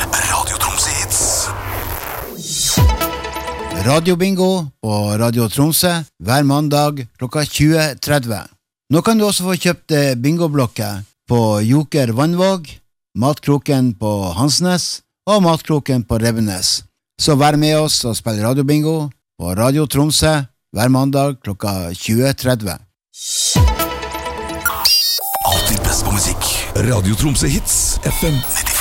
Radio Tromsø Hits. Radiobingo på Radio Tromsø hver mandag klokka 20.30. Nå kan du også få kjøpt bingoblokker på Joker Vannvåg, Matkroken på Hansnes og Matkroken på Revenes. Så vær med oss og spill radiobingo på Radio Tromsø hver mandag klokka 20.30. Alltid best på musikk. Radio Tromsø Hits FM 95.